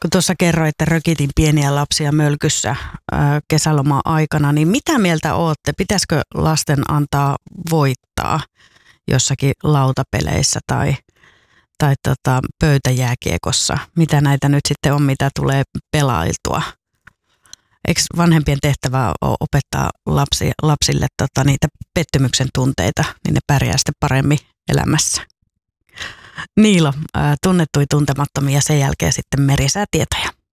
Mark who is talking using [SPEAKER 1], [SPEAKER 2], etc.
[SPEAKER 1] Kun tuossa kerroit, että rökitin pieniä lapsia mölkyssä kesäloman aikana, niin mitä mieltä ootte? Pitäisikö lasten antaa voittaa jossakin lautapeleissä tai pöytäjääkiekossa? Mitä näitä nyt sitten on, mitä tulee pelailtua? Eikö vanhempien tehtävä ole opettaa lapsille niitä pettymyksen tunteita, niin ne pärjää sitten paremmin elämässä? Niilo, tunnettuja tuntemattomia, sen jälkeen sitten merisäätietoja.